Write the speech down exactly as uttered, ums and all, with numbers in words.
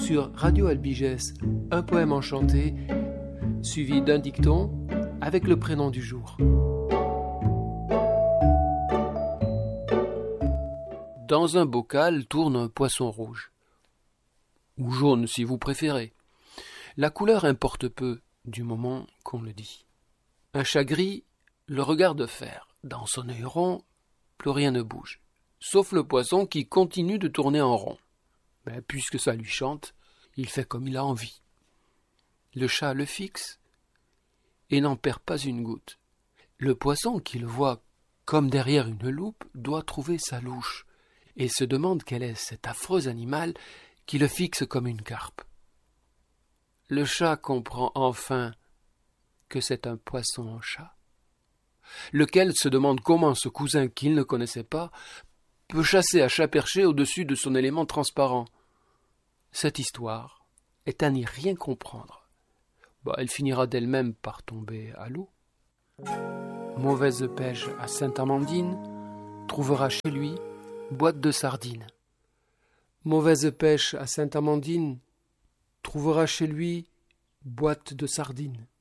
sur Radio Albiges, un poème enchanté, suivi d'un dicton avec le prénom du jour. Dans un bocal tourne un poisson rouge, ou jaune si vous préférez. La couleur importe peu, du moment qu'on le dit. Un chat gris le regarde faire. Dans son œil rond, plus rien ne bouge, sauf le poisson qui continue de tourner en rond. Mais puisque ça lui chante, il fait comme il a envie. Le chat le fixe et n'en perd pas une goutte. Le poisson, qui le voit comme derrière une loupe, doit trouver sa louche et se demande quel est cet affreux animal qui le fixe comme une carpe. Le chat comprend enfin que c'est un poisson en chat, lequel se demande comment ce cousin qu'il ne connaissait pas peut chasser à chat perché au-dessus de son élément transparent. Cette histoire est à n'y rien comprendre. Bah, elle finira d'elle-même par tomber à l'eau. Mauvaise pêche à Sainte-Amandine trouvera chez lui boîte de sardines. Mauvaise pêche à Sainte-Amandine trouvera chez lui boîte de sardines.